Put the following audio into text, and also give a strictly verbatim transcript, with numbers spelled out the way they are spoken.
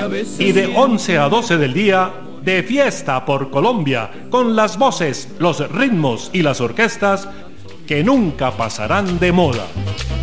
Y de once a doce del día, de fiesta por Colombia, con las voces, los ritmos y las orquestas que nunca pasarán de moda.